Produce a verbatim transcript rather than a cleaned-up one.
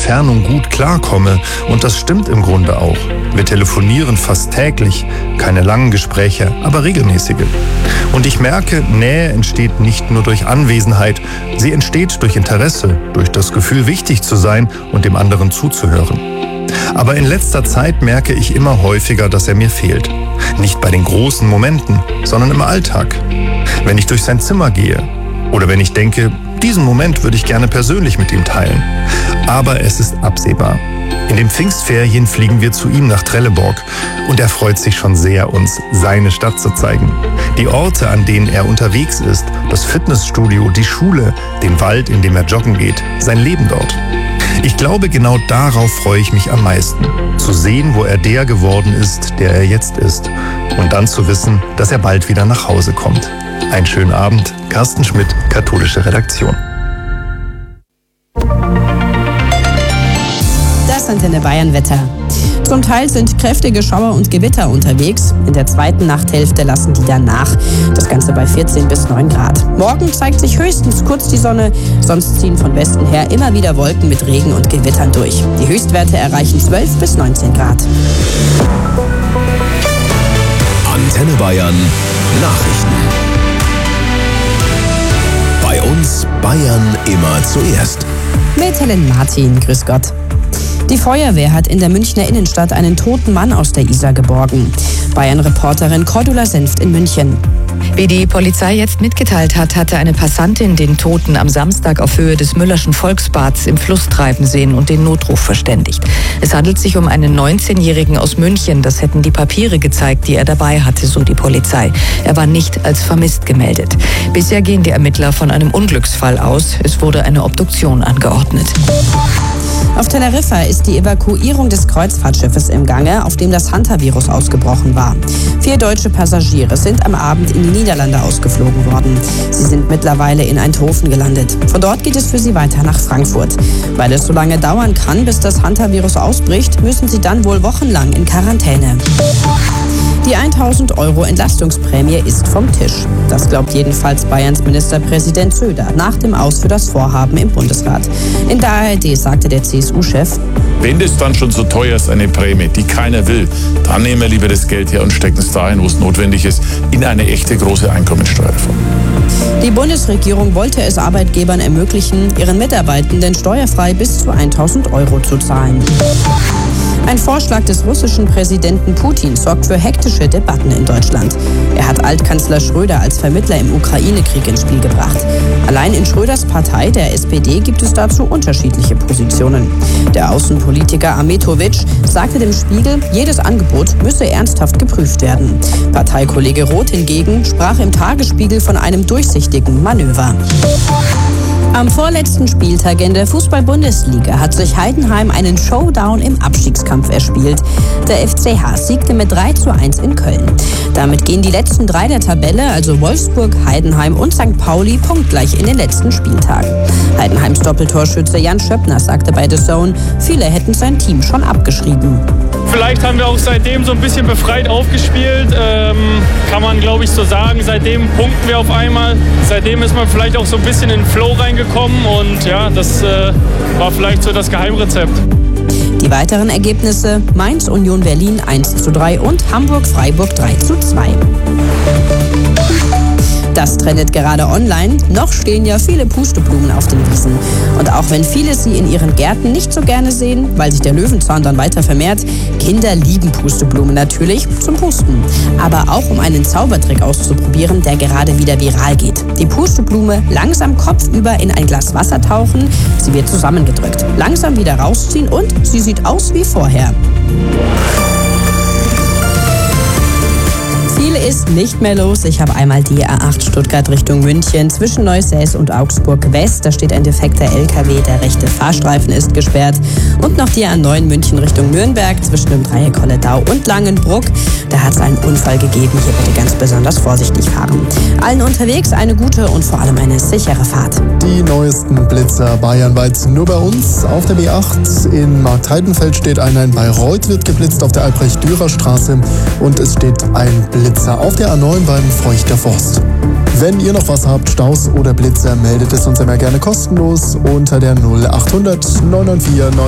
Entfernung gut klarkomme. Und das stimmt im Grunde auch. Wir telefonieren fast täglich, keine langen Gespräche, aber regelmäßige. Und ich merke, Nähe entsteht nicht nur durch Anwesenheit, sie entsteht durch Interesse, durch das Gefühl, wichtig zu sein und dem anderen zuzuhören. Aber in letzter Zeit merke ich immer häufiger, dass er mir fehlt. Nicht bei den großen Momenten, sondern im Alltag. Wenn ich durch sein Zimmer gehe oder wenn ich denke, diesen Moment würde ich gerne persönlich mit ihm teilen. Aber es ist absehbar. In den Pfingstferien fliegen wir zu ihm nach Trelleborg und er freut sich schon sehr, uns seine Stadt zu zeigen. Die Orte, an denen er unterwegs ist, das Fitnessstudio, die Schule, den Wald, in dem er joggen geht, sein Leben dort. Ich glaube, genau darauf freue ich mich am meisten. Zu sehen, wo er der geworden ist, der er jetzt ist. Und dann zu wissen, dass er bald wieder nach Hause kommt. Einen schönen Abend, Carsten Schmidt, Katholische Redaktion. Das Antenne Bayern Wetter. Zum Teil sind kräftige Schauer und Gewitter unterwegs. In der zweiten Nachthälfte lassen die dann nach. Das Ganze bei vierzehn bis neun Grad. Morgen zeigt sich höchstens kurz die Sonne. Sonst ziehen von Westen her immer wieder Wolken mit Regen und Gewittern durch. Die Höchstwerte erreichen zwölf bis neunzehn Grad. Antenne Bayern Nachrichten. Bei uns Bayern immer zuerst. Mit Helen Martin, grüß Gott. Die Feuerwehr hat in der Münchner Innenstadt einen toten Mann aus der Isar geborgen. Bayern-Reporterin Cordula Senft in München. Wie die Polizei jetzt mitgeteilt hat, hatte eine Passantin den Toten am Samstag auf Höhe des Müllerschen Volksbads im Fluss treiben sehen und den Notruf verständigt. Es handelt sich um einen neunzehnjährigen aus München. Das hätten die Papiere gezeigt, die er dabei hatte, so die Polizei. Er war nicht als vermisst gemeldet. Bisher gehen die Ermittler von einem Unglücksfall aus. Es wurde eine Obduktion angeordnet. Auf Teneriffa ist die Evakuierung des Kreuzfahrtschiffes im Gange, auf dem das Hantavirus ausgebrochen war. Vier deutsche Passagiere sind am Abend in die Niederlande ausgeflogen worden. Sie sind mittlerweile in Eindhoven gelandet. Von dort geht es für sie weiter nach Frankfurt. Weil es so lange dauern kann, bis das Hantavirus ausbricht, müssen sie dann wohl wochenlang in Quarantäne. Die tausend Euro Entlastungsprämie ist vom Tisch. Das glaubt jedenfalls Bayerns Ministerpräsident Söder nach dem Aus für das Vorhaben im Bundesrat. In der A R D sagte der C S U-Chef: Wenn das dann schon so teuer ist, eine Prämie, die keiner will, dann nehmen wir lieber das Geld her und stecken es dahin, wo es notwendig ist, in eine echte große Einkommensteuerreform. Die Bundesregierung wollte es Arbeitgebern ermöglichen, ihren Mitarbeitenden steuerfrei bis zu tausend Euro zu zahlen. Ein Vorschlag des russischen Präsidenten Putin sorgt für hektische Debatten in Deutschland. Er hat Altkanzler Schröder als Vermittler im Ukraine-Krieg ins Spiel gebracht. Allein in Schröders Partei, der S P D, gibt es dazu unterschiedliche Positionen. Der Außenpolitiker Ametovic sagte dem Spiegel, jedes Angebot müsse ernsthaft geprüft werden. Parteikollege Roth hingegen sprach im Tagesspiegel von einem durchsichtigen Manöver. Am vorletzten Spieltag in der Fußball-Bundesliga hat sich Heidenheim einen Showdown im Abstiegskampf erspielt. Der F C H siegte mit drei zu eins in Köln. Damit gehen die letzten drei der Tabelle, also Wolfsburg, Heidenheim und Sankt Pauli, punktgleich in den letzten Spieltag. Heidenheims Doppeltorschütze Jan Schöppner sagte bei The Zone, viele hätten sein Team schon abgeschrieben. Vielleicht haben wir auch seitdem so ein bisschen befreit aufgespielt, ähm, kann man glaube ich so sagen. Seitdem punkten wir auf einmal. Seitdem ist man vielleicht auch so ein bisschen in den Flow reingekommen und ja, das äh, war vielleicht so das Geheimrezept. Die weiteren Ergebnisse: Mainz Union Berlin eins zu drei und Hamburg Freiburg drei zu zwei. Das trendet gerade online. Noch stehen ja viele Pusteblumen auf den Wiesen. Und auch wenn viele sie in ihren Gärten nicht so gerne sehen, weil sich der Löwenzahn dann weiter vermehrt, Kinder lieben Pusteblumen natürlich zum Pusten. Aber auch um einen Zaubertrick auszuprobieren, der gerade wieder viral geht. Die Pusteblume langsam kopfüber in ein Glas Wasser tauchen, sie wird zusammengedrückt. Langsam wieder rausziehen und sie sieht aus wie vorher. Viel ist nicht mehr los. Ich habe einmal die A acht Stuttgart Richtung München zwischen Neusäß und Augsburg West. Da steht ein defekter L K W, der rechte Fahrstreifen ist gesperrt. Und noch die A neun München Richtung Nürnberg zwischen dem Dreieck Holledau und Langenbruck. Da hat es einen Unfall gegeben. Hier bitte ganz besonders vorsichtig fahren. Allen unterwegs eine gute und vor allem eine sichere Fahrt. Die neuesten Blitzer bayernweit nur bei uns. Auf der B acht in Marktheidenfeld steht einer, in Bayreuth wird geblitzt auf der Albrecht-Dürer-Straße und es steht ein Blitzer auf der A neun beim Feuchter Forst. Wenn ihr noch was habt, Staus oder Blitzer, meldet es uns immer gerne kostenlos unter der null acht hundert neun neun vier neun